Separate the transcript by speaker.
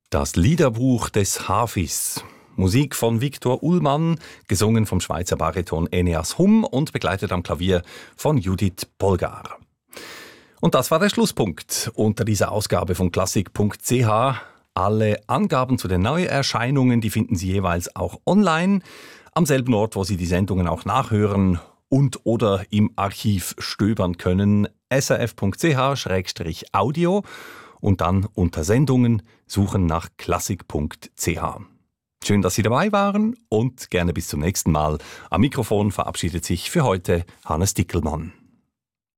Speaker 1: Das Liederbuch des Hafis. Musik von Viktor Ullmann, gesungen vom Schweizer Bariton Eneas Humm und begleitet am Klavier von Judith Polgar. Und das war der Schlusspunkt unter dieser Ausgabe von klassik.ch. Alle Angaben zu den Neuerscheinungen, die finden Sie jeweils auch online, am selben Ort, wo Sie die Sendungen auch nachhören und oder im Archiv stöbern können, srf.ch/audio und dann unter Sendungen suchen nach klassik.ch. Schön, dass Sie dabei waren und gerne bis zum nächsten Mal. Am Mikrofon verabschiedet sich für heute Hannes Dickelmann.